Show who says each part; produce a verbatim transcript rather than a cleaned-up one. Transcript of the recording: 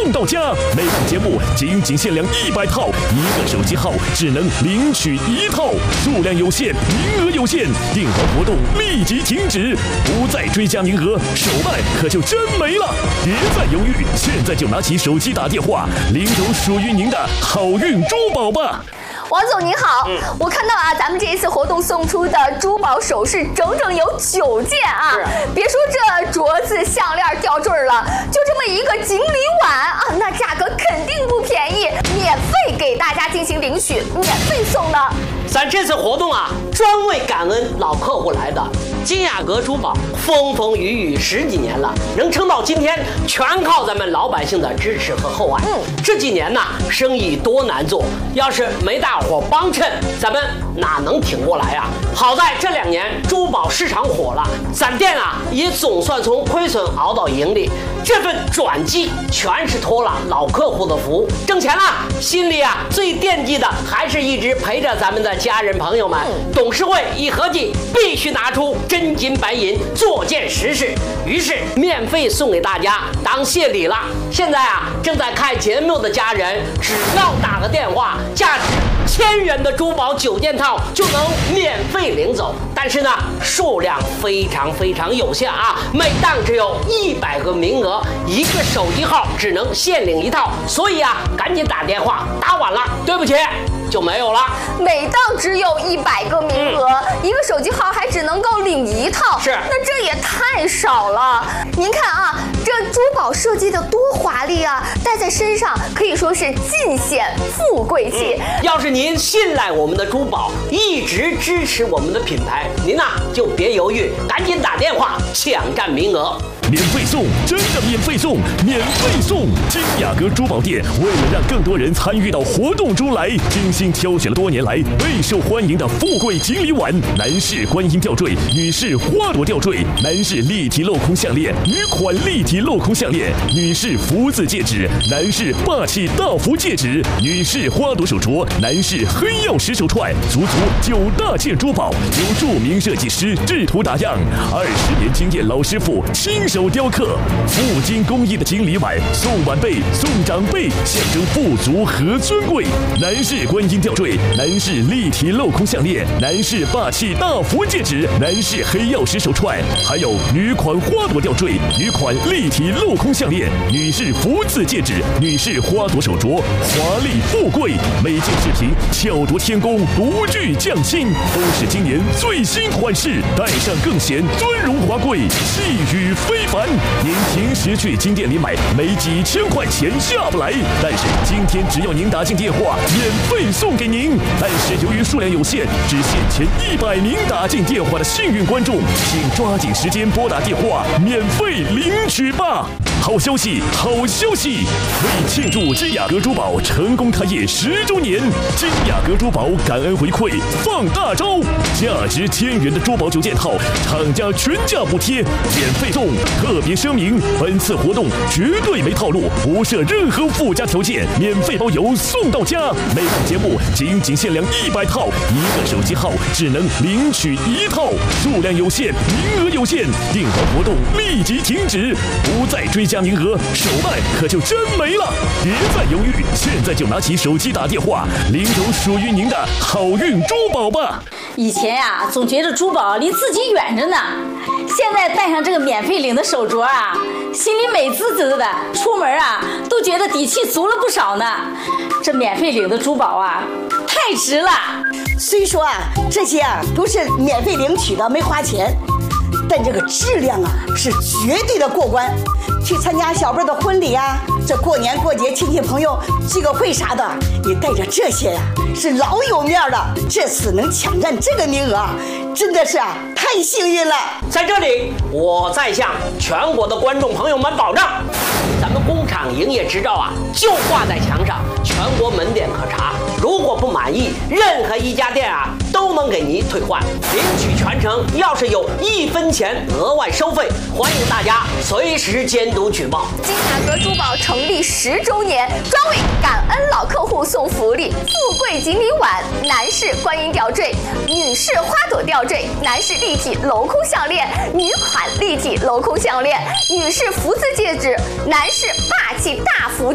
Speaker 1: 送到家。每档节目仅仅限量一百套，一个手机号只能领取一套，数量有限，名额有限，订房活动立即停止，不再追加名额，手慢可就真没了。别再犹豫，现在就拿起手机打电话，领走属于您的好运珠宝吧。
Speaker 2: 王总您好，嗯、我看到啊，咱们这一次活动送出的珠宝首饰整整有九件啊！别说这镯子、项链、吊坠了，就这么一个锦鲤碗啊，那价格肯定不便宜，免费给大家进行领取，免费送的。
Speaker 3: 咱这次活动啊，专为感恩老客户来的。金雅阁珠宝风风雨雨十几年了，能撑到今天，全靠咱们老百姓的支持和厚爱。嗯，这几年呢，生意多难做，要是没大伙帮衬，咱们哪能挺过来啊？好在这两年珠宝市场火了，咱店啊也总算从亏损熬到盈利。这份转机全是托了老客户的福，挣钱了，心里啊最惦记的还是一直陪着咱们的家人朋友们。董事会一合计，必须拿出真金白银做件实事，于是免费送给大家当谢礼了。现在啊，正在看节目的家人，只要打个电话，价值千元的珠宝九件套就能免费领走。但是呢，数量非常非常有限啊，每档只有一百个名额，一个手机号只能限领一套，所以啊，赶紧打电话，打晚了，对不起，就没有了。
Speaker 2: 每档只有一百个名额，嗯、一个手机号还只能够领一套，
Speaker 3: 是，
Speaker 2: 那这也太少了。您看啊，这珠宝设计的多华丽啊，戴在身上可以说是尽显富贵气。
Speaker 3: 嗯、要是您信赖我们的珠宝，一直支持我们的品牌，您呐、啊、就别犹豫，赶紧打电话抢占名额。
Speaker 1: 免费送，真的免费送，免费送！金雅阁珠宝店为了让更多人参与到活动中来，精心挑选了多年来备受欢迎的富贵锦鲤碗、男士观音吊坠、女士花朵吊坠、男士立体镂空项链、女款立体镂空项链、女士福字戒指、男士霸气大福戒指、女士花朵手镯、男士黑曜石手串，足足九大件珠宝，由著名设计师制图打样，二十年经验老师傅亲手雕刻，富金工艺的锦鲤碗，送晚辈送长辈，象征富足和尊贵。男士观音吊坠，男士立体镂空项链，男士霸气大福戒指，男士黑曜石手串，还有女款花朵吊坠、女款立体镂空项链、女士福字戒指、女士花朵手镯，华丽富贵，每件饰品巧夺天工，独具匠心，都是今年最新款式，戴上更显尊荣华贵，气宇非凡。您平时去金店里买，没几千块钱下不来，但是今天只要您打进电话，免费送给您。但是由于数量有限，只限前一百名打进电话的幸运观众，请抓紧时间拨打电话，免费领取吧。好消息，好消息！为庆祝金雅阁珠宝成功开业十周年，金雅阁珠宝感恩回馈放大招，价值千元的珠宝九件套，厂家全价补贴，免费送。特别声明，本次活动绝对没套路，不设任何附加条件，免费包邮送到家。每档节目仅仅限量一百套，一个手机号只能领取一套，数量有限，名额有限，订房活动立即停止，不再追加名额，手慢可就真没了。别再犹豫，现在就拿起手机打电话，领走属于您的好运珠宝吧。
Speaker 4: 以前呀、啊，总觉得珠宝离自己远着呢，现在戴上这个免费领的手镯啊，心里美滋滋的，出门啊都觉得底气足了不少呢。这免费领的珠宝啊，太值了。
Speaker 5: 虽说啊，这些啊都是免费领取的，没花钱，但这个质量啊是绝对的过关。去参加小辈的婚礼啊，这过年过节亲戚朋友聚个会啥的，你带着这些呀、啊、是老有面的。这次能抢占这个名额啊，真的是啊太幸运了。
Speaker 3: 在这里，我再向全国的观众朋友们保证，咱们工厂营业执照啊就挂在墙上，全国门店可查。如果不满意，任何一家店啊都能给您退换，领取全程要是有一分钱额外收费，欢迎大家随时监督举报。
Speaker 2: 金雅阁珠宝成立十周年，专为感恩老客户送福利：富贵锦鲤碗、男士观音吊坠、女士花朵吊坠、男士立体镂空项链、女款立体镂空项链、女士福字戒指、男士霸气大福